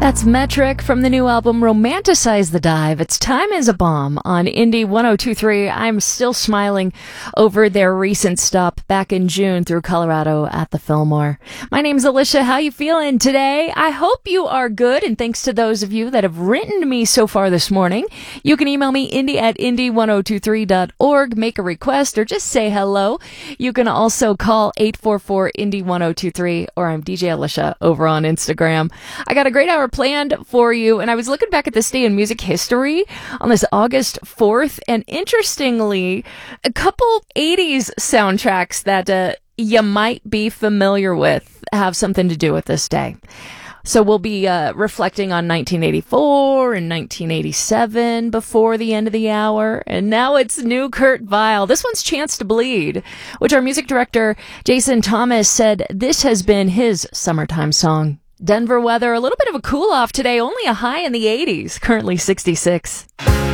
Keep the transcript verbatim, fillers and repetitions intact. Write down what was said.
That's Metric from the new album Romanticize the Dive. It's Time is a Bomb on Indie one oh two point three. I'm still smiling over their recent stop back in June through Colorado at the Fillmore. My name's Alicia. How you feeling today? I hope you are good, and thanks to those of you that have written to me so far this morning. You can email me, indie at indie one oh two three dot org, make a request, or just say hello. You can also call eight four four indie one oh two three, or I'm D J Alicia over on Instagram. I got a great hour planned for you, and I was looking back at this day in music history on this August fourth, and interestingly, a couple eighties soundtracks that uh, you might be familiar with have something to do with this day. So we'll be uh, reflecting on nineteen eighty-four and nineteen eighty-seven before the end of the hour. And now it's new Kurt Vile. This one's Chance to Bleed, which our music director, Jason Thomas, said this has been his summertime song. Denver weather, a little bit of a cool off today, only a high in the eighties, currently sixty-six.